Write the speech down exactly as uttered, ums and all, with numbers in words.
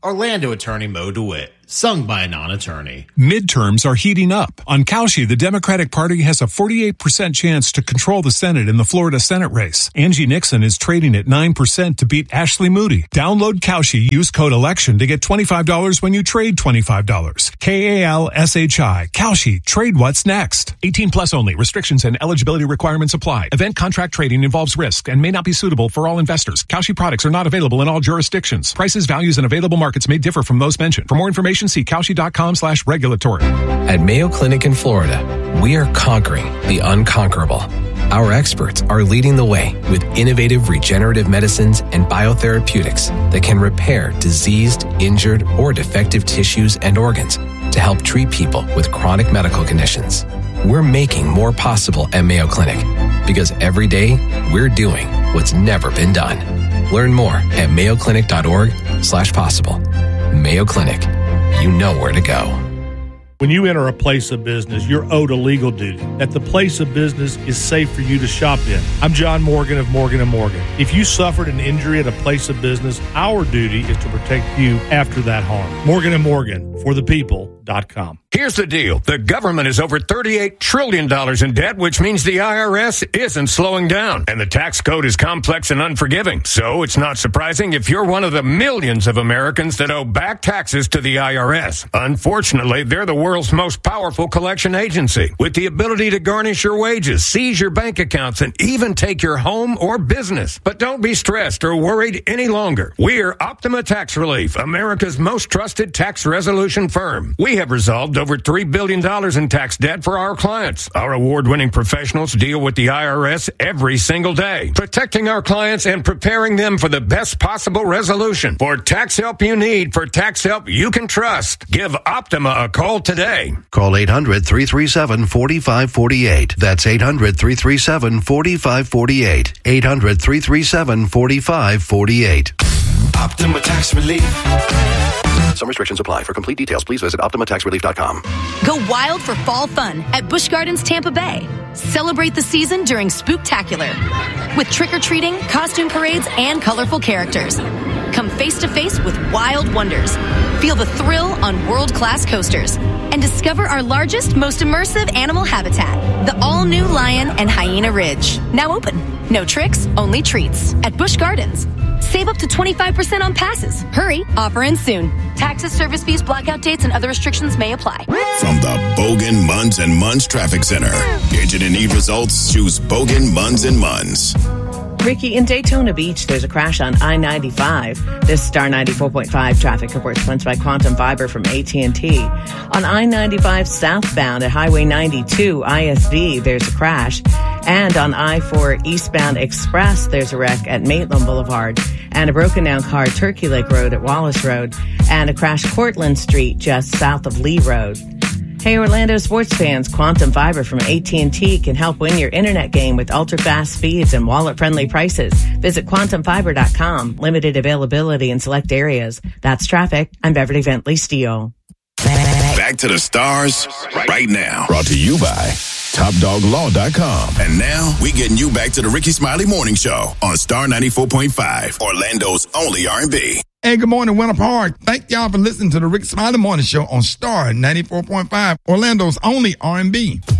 Orlando attorney Mo DeWitt, sung by a non-attorney. Midterms are heating up. On Cauchy, the Democratic Party has a forty-eight percent chance to control the Senate in the Florida Senate race. Angie Nixon is trading at nine percent to beat Ashley Moody. Download Cauchy, use code ELECTION to get twenty-five dollars when you trade twenty-five dollars. K A L S H I. Cauchy. Trade what's next. eighteen plus only. Restrictions and eligibility requirements apply. Event contract trading involves risk and may not be suitable for all investors. Cauchy products are not available in all jurisdictions. Prices, values, and available markets may differ from those mentioned. For more information, see Cauchy.com slash regulatory. At Mayo Clinic in Florida, we are conquering the unconquerable. Our experts are leading the way with innovative regenerative medicines and biotherapeutics that can repair diseased, injured, or defective tissues and organs to help treat people with chronic medical conditions. We're making more possible at Mayo Clinic because every day we're doing what's never been done. Learn more at mayoclinic.org slash possible. Mayo Clinic. You know where to go. When you enter a place of business, you're owed a legal duty that the place of business is safe for you to shop in. I'm John Morgan of Morgan and Morgan. If you suffered an injury at a place of business, our duty is to protect you after that harm. Morgan and Morgan, for the people dot com. Here's the deal. The government is over thirty-eight trillion dollars in debt, which means the I R S isn't slowing down. And the tax code is complex and unforgiving. So it's not surprising if you're one of the millions of Americans that owe back taxes to the I R S. Unfortunately, they're the world's most powerful collection agency with the ability to garnish your wages, seize your bank accounts, and even take your home or business. But don't be stressed or worried any longer. We're Optima Tax Relief, America's most trusted tax resolution firm. We have resolved over three billion dollars in tax debt for our clients. Our award-winning professionals deal with the I R S every single day, protecting our clients and preparing them for the best possible resolution. For tax help you need, for tax help you can trust, give Optima a call today. Call eight hundred, three three seven, four five four eight. That's eight hundred, three three seven, four five four eight. eight hundred, three three seven, four five four eight. Optima Tax Relief. Some restrictions apply. For complete details, please visit optima tax relief dot com. Go wild for fall fun at Busch Gardens Tampa Bay. Celebrate the season during Spooktacular with trick-or-treating, costume parades, and colorful characters. Come face-to-face with wild wonders. Feel the thrill on world-class coasters. And discover our largest, most immersive animal habitat, the all-new Lion and Hyena Ridge. Now open. No tricks, only treats. At Busch Gardens. Save up to twenty-five percent on passes. Hurry, offer ends soon. Taxes, service fees, blackout dates, and other restrictions may apply. From the Bogan, Munz and Munz Traffic Center. Agent and need results, choose Bogan, Munz and Munz. Ricky, in Daytona Beach, there's a crash on I ninety-five. This Star ninety-four point five traffic report sponsored by Quantum Fiber from A T and T. On I ninety-five southbound at Highway ninety-two I S D, there's a crash. And on I four eastbound Express, there's a wreck at Maitland Boulevard. And a broken down car at Turkey Lake Road at Wallace Road. And a crash Cortlandt Street just south of Lee Road. Hey, Orlando sports fans, Quantum Fiber from A T and T can help win your internet game with ultra-fast speeds and wallet-friendly prices. Visit quantum fiber dot com. Limited availability in select areas. That's traffic. I'm Beverly Bentley Steele. Back to the stars right now. Brought to you by top dog law dot com. And now we getting you back to the Ricky Smiley Morning Show on Star ninety-four point five, Orlando's only R and B. Hey, good morning, Winter Park. Thank y'all for listening to the Ricky Smiley Morning Show on Star ninety-four point five, Orlando's only R and B.